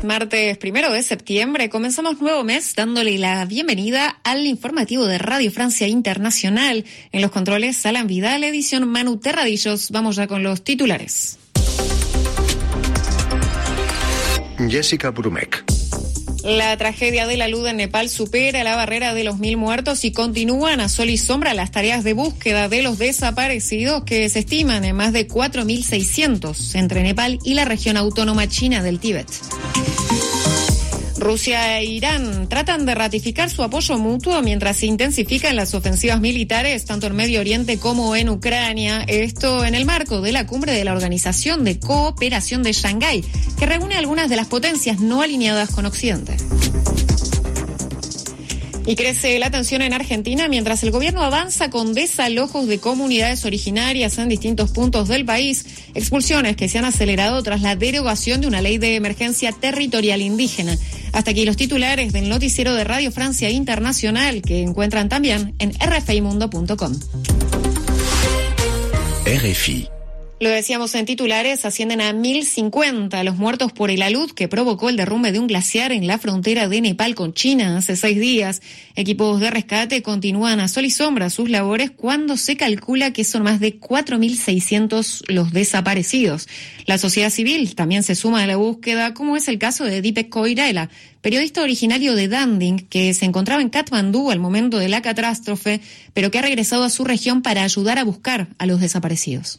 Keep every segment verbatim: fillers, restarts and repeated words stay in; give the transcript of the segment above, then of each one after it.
Martes primero de septiembre, comenzamos nuevo mes dándole la bienvenida al informativo de Radio Francia Internacional. En los controles, Alan Vidal, edición Manu Terradillos. Vamos ya con los titulares. Jessica Brumek. La tragedia de la luz en Nepal supera la barrera de los mil muertos y continúan a sol y sombra las tareas de búsqueda de los desaparecidos, que se estiman en más de cuatro mil seiscientos entre Nepal y la región autónoma china del Tíbet. Rusia e Irán tratan de ratificar su apoyo mutuo mientras se intensifican las ofensivas militares tanto en Medio Oriente como en Ucrania. Esto en el marco de la cumbre de la Organización de Cooperación de Shanghái, que reúne algunas de las potencias no alineadas con Occidente. Y crece la tensión en Argentina mientras el gobierno avanza con desalojos de comunidades originarias en distintos puntos del país, expulsiones que se han acelerado tras la derogación de una ley de emergencia territorial indígena. Hasta aquí los titulares del noticiero de Radio Francia Internacional, que encuentran también en r f i mundo punto com. R F I. Lo decíamos en titulares, ascienden a mil cincuenta los muertos por el alud que provocó el derrumbe de un glaciar en la frontera de Nepal con China hace seis días. Equipos de rescate continúan a sol y sombra sus labores cuando se calcula que son más de cuatro mil seiscientos los desaparecidos. La sociedad civil también se suma a la búsqueda, como es el caso de Deepak Koirala, periodista originario de Danding, que se encontraba en Katmandú al momento de la catástrofe, pero que ha regresado a su región para ayudar a buscar a los desaparecidos.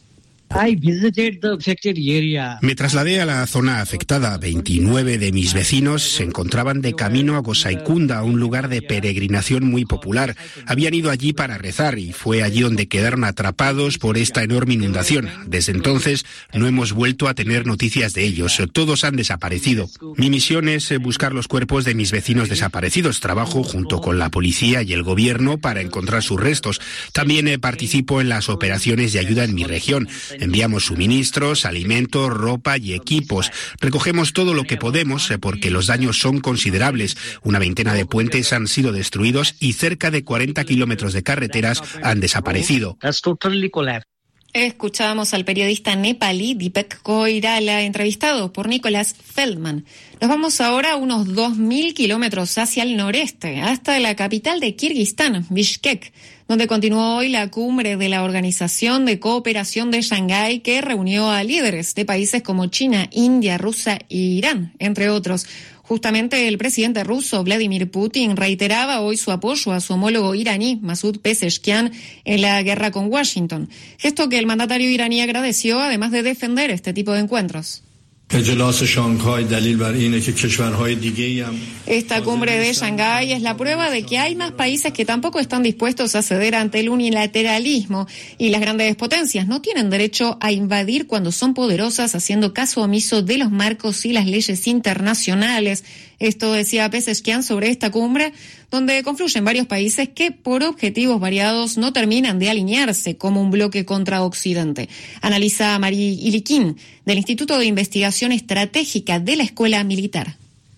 Me trasladé a la zona afectada. veintinueve de mis vecinos se encontraban de camino a Gosaikunda, un lugar de peregrinación muy popular. Habían ido allí para rezar y fue allí donde quedaron atrapados por esta enorme inundación. Desde entonces no hemos vuelto a tener noticias de ellos. Todos han desaparecido. Mi misión es buscar los cuerpos de mis vecinos desaparecidos. Trabajo junto con la policía y el gobierno para encontrar sus restos. También participo en las operaciones de ayuda en mi región. Enviamos suministros, alimentos, ropa y equipos. Recogemos todo lo que podemos porque los daños son considerables. Una veintena de puentes han sido destruidos y cerca de cuarenta kilómetros de carreteras han desaparecido. Escuchábamos al periodista nepalí Deepak Koirala, entrevistado por Nicolás Feldman. Nos vamos ahora a unos dos mil kilómetros hacia el noreste, hasta la capital de Kirguistán, Bishkek, donde continuó hoy la cumbre de la Organización de Cooperación de Shanghái, que reunió a líderes de países como China, India, Rusia e Irán, entre otros. Justamente el presidente ruso, Vladimir Putin, reiteraba hoy su apoyo a su homólogo iraní, Masoud Pezeshkian, en la guerra con Washington. Gesto que el mandatario iraní agradeció, además de defender este tipo de encuentros. Esta cumbre de Shanghái es la prueba de que hay más países que tampoco están dispuestos a ceder ante el unilateralismo, y las grandes potencias no tienen derecho a invadir cuando son poderosas, haciendo caso omiso de los marcos y las leyes internacionales. Esto decía Pezeshkian sobre esta cumbre, donde confluyen varios países que por objetivos variados no terminan de alinearse como un bloque contra Occidente. Analiza Marie Ilikin, del Instituto de Investigación Estratégica de la Escuela Militar.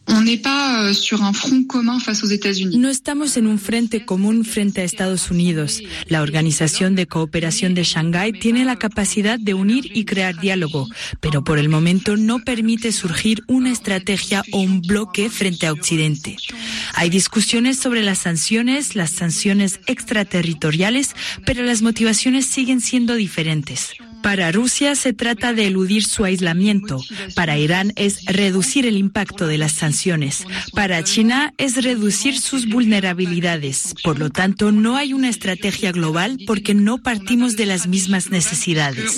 No estamos en un frente común frente a Estados Unidos. La Organización de Cooperación de Shanghái tiene la capacidad de unir y crear diálogo, pero por el momento no permite surgir una estrategia o un bloque frente a Occidente. Hay discusiones sobre las sanciones, las sanciones extraterritoriales, pero las motivaciones siguen siendo diferentes. Para Rusia se trata de eludir su aislamiento. Para Irán es reducir el impacto de las sanciones. Para China es reducir sus vulnerabilidades. Por lo tanto, no hay una estrategia global porque no partimos de las mismas necesidades.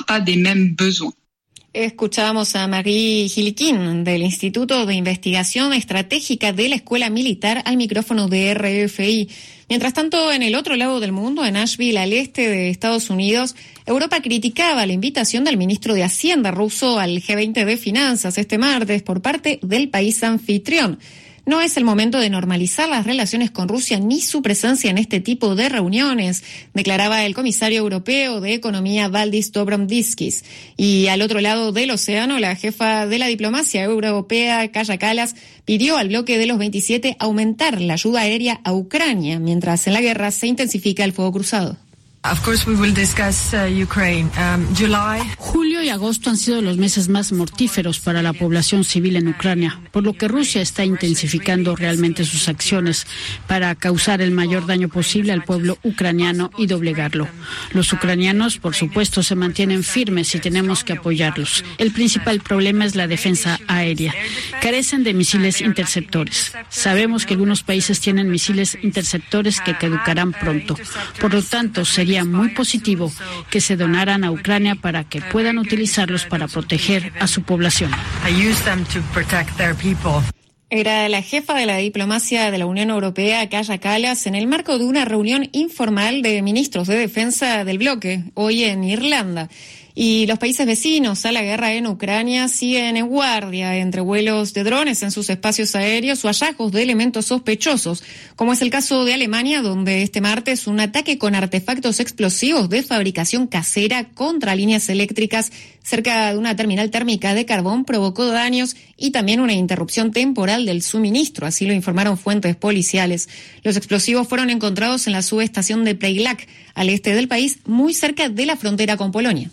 Escuchábamos a Marie Ilikin, del Instituto de Investigación Estratégica de la Escuela Militar, al micrófono de R F I. Mientras tanto, en el otro lado del mundo, en Nashville, al este de Estados Unidos, Europa criticaba la invitación del ministro de Hacienda ruso al G veinte de Finanzas este martes por parte del país anfitrión. No es el momento de normalizar las relaciones con Rusia ni su presencia en este tipo de reuniones, declaraba el comisario europeo de Economía Valdis Dombrovskis. Y al otro lado del océano, la jefa de la diplomacia europea, Kaja Kallas, pidió al bloque de los veintisiete aumentar la ayuda aérea a Ucrania, mientras en la guerra se intensifica el fuego cruzado. Of course we will discuss uh, Ukraine. Um, July. Julio y agosto han sido los meses más mortíferos para la población civil en Ucrania, por lo que Rusia está intensificando realmente sus acciones para causar el mayor daño posible al pueblo ucraniano y doblegarlo. Los ucranianos, por supuesto, se mantienen firmes y tenemos que apoyarlos. El principal problema es la defensa aérea. Carecen de misiles interceptores. Sabemos que algunos países tienen misiles interceptores que caducarán pronto. Por lo tanto, sería muy positivo que se donaran a Ucrania para que puedan utilizarlos para proteger a su población. Era la jefa de la diplomacia de la Unión Europea, Kaja Kallas, en el marco de una reunión informal de ministros de defensa del bloque, hoy en Irlanda. Y los países vecinos a la guerra en Ucrania siguen en guardia entre vuelos de drones en sus espacios aéreos o hallazgos de elementos sospechosos, como es el caso de Alemania, donde este martes un ataque con artefactos explosivos de fabricación casera contra líneas eléctricas cerca de una terminal térmica de carbón provocó daños y también una interrupción temporal del suministro, así lo informaron fuentes policiales. Los explosivos fueron encontrados en la subestación de Preilac, al este del país, muy cerca de la frontera con Polonia.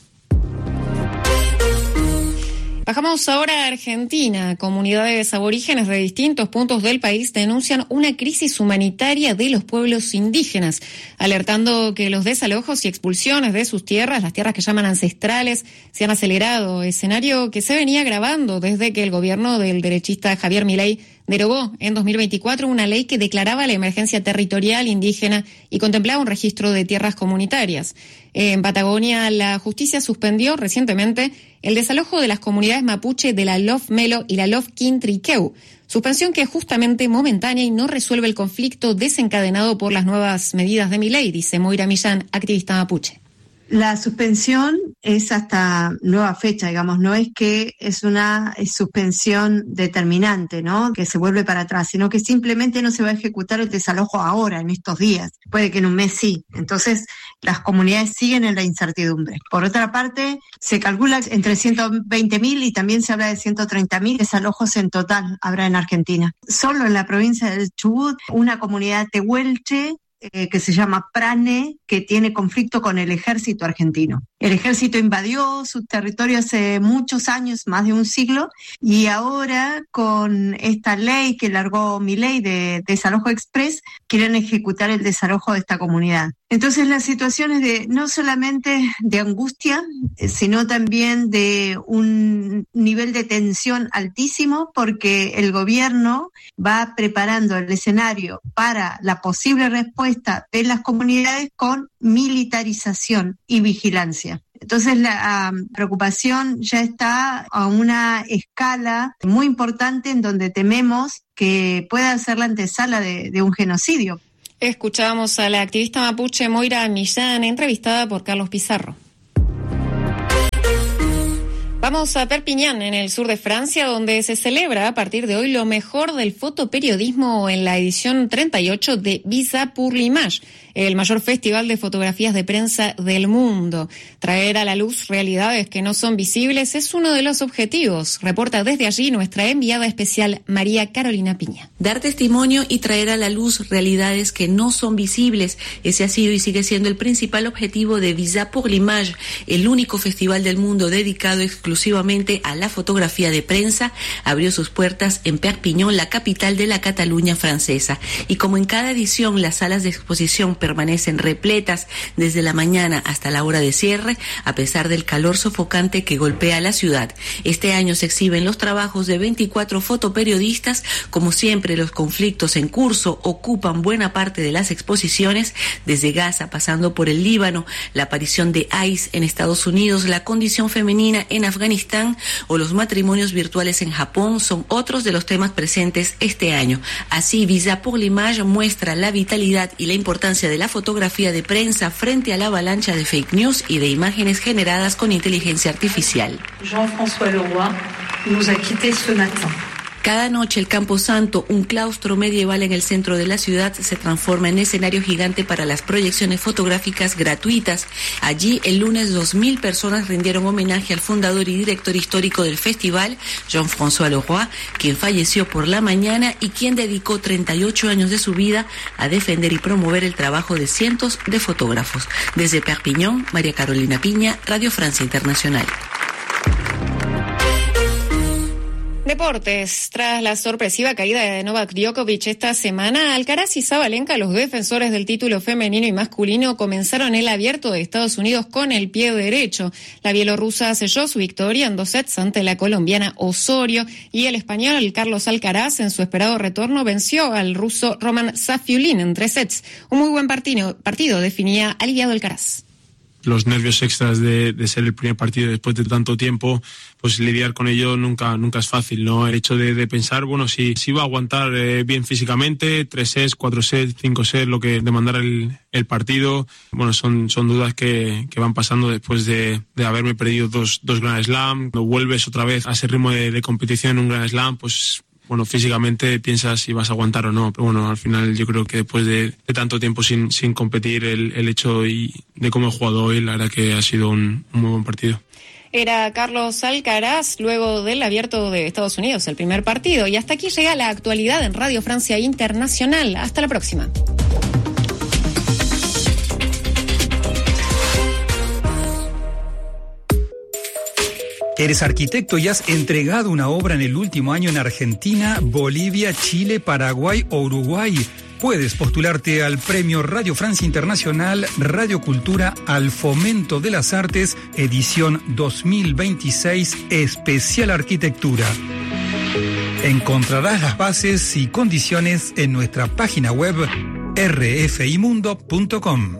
Bajamos ahora a Argentina. Comunidades aborígenes de distintos puntos del país denuncian una crisis humanitaria de los pueblos indígenas, alertando que los desalojos y expulsiones de sus tierras, las tierras que llaman ancestrales, se han acelerado, escenario que se venía agravando desde que el gobierno del derechista Javier Milei derogó en dos mil veinticuatro una ley que declaraba la emergencia territorial indígena y contemplaba un registro de tierras comunitarias. En Patagonia, la justicia suspendió recientemente el desalojo de las comunidades mapuche de la Lof Melo y la Lof Quintriqueu, suspensión que es justamente momentánea y no resuelve el conflicto desencadenado por las nuevas medidas de Milei, dice Moira Millán, activista mapuche. La suspensión es hasta nueva fecha, digamos, no es que es una suspensión determinante, ¿no? Que se vuelve para atrás, sino que simplemente no se va a ejecutar el desalojo ahora, en estos días. Puede que en un mes sí. Entonces, las comunidades siguen en la incertidumbre. Por otra parte, se calcula entre ciento veinte mil y también se habla de ciento treinta mil desalojos en total habrá en Argentina. Solo en la provincia del Chubut, una comunidad tehuelche, Eh, que se llama Prane, que tiene conflicto con el ejército argentino. El ejército invadió su territorio hace muchos años, más de un siglo, y ahora con esta ley que largó Milei de desalojo express, quieren ejecutar el desalojo de esta comunidad. Entonces la situación es de no solamente de angustia, sino también de un nivel de tensión altísimo, porque el gobierno va preparando el escenario para la posible respuesta de las comunidades con militarización y vigilancia. Entonces la um, preocupación ya está a una escala muy importante en donde tememos que pueda ser la antesala de, de un genocidio. Escuchábamos a la activista mapuche Moira Millán, entrevistada por Carlos Pizarro. Vamos a Perpiñán, en el sur de Francia, donde se celebra a partir de hoy lo mejor del fotoperiodismo en la edición treinta y ocho de Visa pour l'Image, el mayor festival de fotografías de prensa del mundo. Traer a la luz realidades que no son visibles es uno de los objetivos, reporta desde allí nuestra enviada especial María Carolina Piña. Dar testimonio y traer a la luz realidades que no son visibles, ese ha sido y sigue siendo el principal objetivo de Visa pour l'Image, el único festival del mundo dedicado exclusivamente exclusivamente a la fotografía de prensa. Abrió sus puertas en Perpiñán, la capital de la Cataluña francesa. Y como en cada edición, las salas de exposición permanecen repletas desde la mañana hasta la hora de cierre, a pesar del calor sofocante que golpea la ciudad. Este año se exhiben los trabajos de veinticuatro fotoperiodistas. Como siempre, los conflictos en curso ocupan buena parte de las exposiciones, desde Gaza pasando por el Líbano, la aparición de ICE en Estados Unidos, la condición femenina en Afganistán o los matrimonios virtuales en Japón son otros de los temas presentes este año. Así, Visa pour l'Image muestra la vitalidad y la importancia de la fotografía de prensa frente a la avalancha de fake news y de imágenes generadas con inteligencia artificial. Jean-François Leroy nous a quittés ce matin. Cada noche el Camposanto, un claustro medieval en el centro de la ciudad, se transforma en escenario gigante para las proyecciones fotográficas gratuitas. Allí, el lunes, dos mil personas rindieron homenaje al fundador y director histórico del festival, Jean-François Leroy, quien falleció por la mañana y quien dedicó treinta y ocho años de su vida a defender y promover el trabajo de cientos de fotógrafos. Desde Perpiñón, María Carolina Piña, Radio Francia Internacional. Deportes. Tras la sorpresiva caída de Novak Djokovic esta semana, Alcaraz y Sabalenka, los defensores del título femenino y masculino, comenzaron el Abierto de Estados Unidos con el pie derecho. La bielorrusa selló su victoria en dos sets ante la colombiana Osorio y el español Carlos Alcaraz, en su esperado retorno, venció al ruso Roman Safiullin en tres sets. Un muy buen partido, partido definía aliviado Alcaraz. Los nervios extras de, de ser el primer partido después de tanto tiempo, pues lidiar con ello nunca nunca es fácil, ¿no? El hecho de, de pensar, bueno, si, si va a aguantar eh, bien físicamente, tres sets, cuatro sets, cinco sets, lo que demandara el, el partido, bueno, son, son dudas que, que van pasando después de, de haberme perdido dos, dos Grand Slam. Cuando vuelves otra vez a ese ritmo de, de competición en un Grand Slam, pues bueno, físicamente piensas si vas a aguantar o no, pero bueno, al final yo creo que después de, de tanto tiempo sin, sin competir, el, el hecho y de cómo he jugado hoy, la verdad que ha sido un, un muy buen partido. Era Carlos Alcaraz luego del Abierto de Estados Unidos, el primer partido. Y hasta aquí llega la actualidad en Radio Francia Internacional. Hasta la próxima. ¿Eres arquitecto y has entregado una obra en el último año en Argentina, Bolivia, Chile, Paraguay o Uruguay? Puedes postularte al Premio Radio Francia Internacional Radio Cultura al Fomento de las Artes, edición dos mil veintiséis, especial Arquitectura. Encontrarás las bases y condiciones en nuestra página web r f i mundo punto com.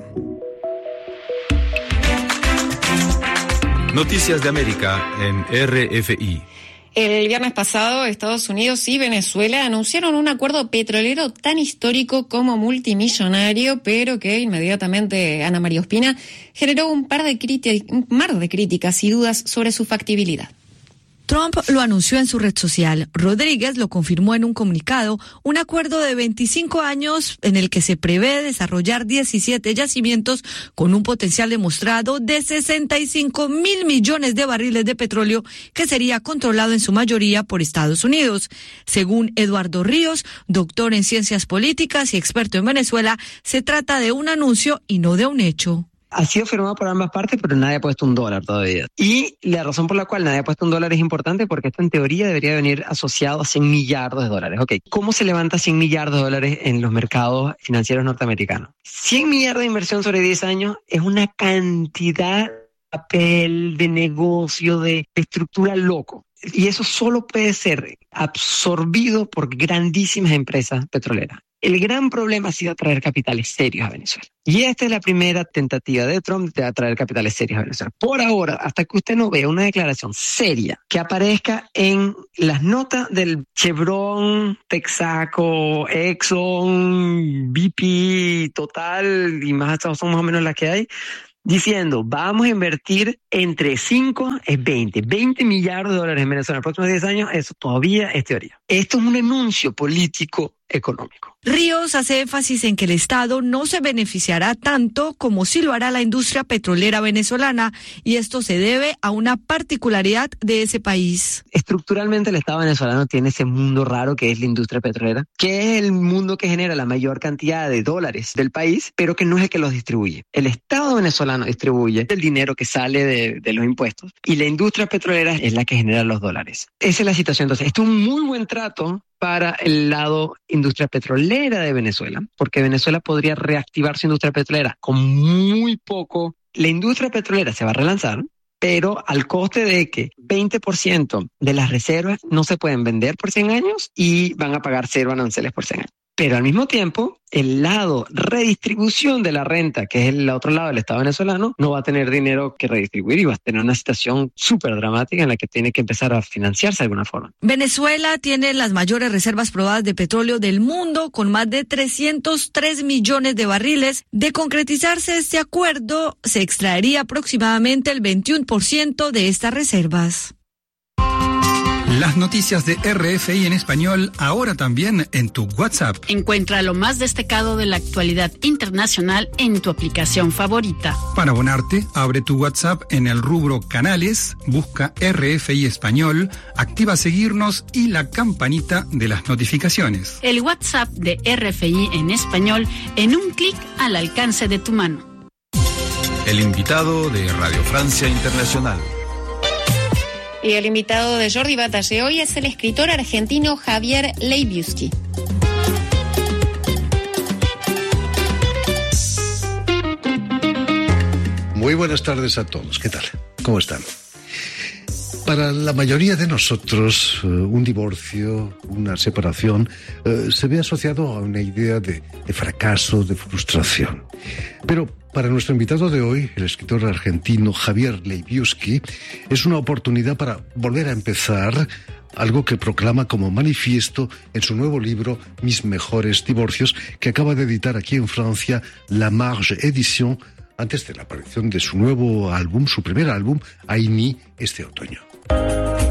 Noticias de América en R F I. El viernes pasado, Estados Unidos y Venezuela anunciaron un acuerdo petrolero tan histórico como multimillonario, pero que inmediatamente Ana María Ospina generó un, par de críticas, un mar de críticas y dudas sobre su factibilidad. Trump lo anunció en su red social. Rodríguez lo confirmó en un comunicado, un acuerdo de veinticinco años en el que se prevé desarrollar diecisiete yacimientos con un potencial demostrado de sesenta y cinco mil millones de barriles de petróleo que sería controlado en su mayoría por Estados Unidos. Según Eduardo Ríos, doctor en ciencias políticas y experto en Venezuela, se trata de un anuncio y no de un hecho. Ha sido firmado por ambas partes, pero nadie ha puesto un dólar todavía. Y la razón por la cual nadie ha puesto un dólar es importante porque esto en teoría debería venir asociado a cien millardos de dólares. Ok, ¿cómo se levanta cien millardos de dólares en los mercados financieros norteamericanos? cien millardos de inversión sobre diez años es una cantidad de papel, de negocio, de, de estructura loco. Y eso solo puede ser absorbido por grandísimas empresas petroleras. El gran problema ha sido atraer capitales serios a Venezuela. Y esta es la primera tentativa de Trump de atraer capitales serios a Venezuela. Por ahora, hasta que usted no vea una declaración seria que aparezca en las notas del Chevron, Texaco, Exxon, B P, Total, y más son más o menos las que hay, diciendo, vamos a invertir entre cinco y veinte, veinte millardos de dólares en Venezuela en los próximos diez años, eso todavía es teoría. Esto es un anuncio político económico. Ríos hace énfasis en que el Estado no se beneficiará tanto como sí lo hará la industria petrolera venezolana, y esto se debe a una particularidad de ese país. Estructuralmente el Estado venezolano tiene ese mundo raro que es la industria petrolera, que es el mundo que genera la mayor cantidad de dólares del país, pero que no es el que los distribuye. El Estado venezolano distribuye el dinero que sale de, de los impuestos y la industria petrolera es la que genera los dólares. Esa es la situación. Entonces, esto es un muy buen trato para el lado industria petrolera de Venezuela, porque Venezuela podría reactivar su industria petrolera con muy poco. La industria petrolera se va a relanzar, pero al coste de que veinte por ciento de las reservas no se pueden vender por cien años y van a pagar cero aranceles por cien años. Pero al mismo tiempo, el lado redistribución de la renta, que es el otro lado del Estado venezolano, no va a tener dinero que redistribuir y va a tener una situación súper dramática en la que tiene que empezar a financiarse de alguna forma. Venezuela tiene las mayores reservas probadas de petróleo del mundo, con más de trescientos tres millones de barriles. De concretizarse este acuerdo, se extraería aproximadamente el veintiuno por ciento de estas reservas. Las noticias de R F I en español ahora también en tu WhatsApp. Encuentra lo más destacado de la actualidad internacional en tu aplicación favorita. Para abonarte, abre tu WhatsApp en el rubro Canales, busca R F I Español, activa seguirnos y la campanita de las notificaciones. El WhatsApp de R F I en español en un clic al alcance de tu mano. El invitado de Radio Francia Internacional. Y el invitado de Jordi Batalle hoy es el escritor argentino Javier Leibiuski. Muy buenas tardes a todos. ¿Qué tal? ¿Cómo están? Para la mayoría de nosotros, un divorcio, una separación, se ve asociado a una idea de, de fracaso, de frustración. Pero para nuestro invitado de hoy, el escritor argentino Javier Leibiuski, es una oportunidad para volver a empezar, algo que proclama como manifiesto en su nuevo libro Mis mejores divorcios, que acaba de editar aquí en Francia La Marge Edition, antes de la aparición de su nuevo álbum, su primer álbum, Aini, este otoño.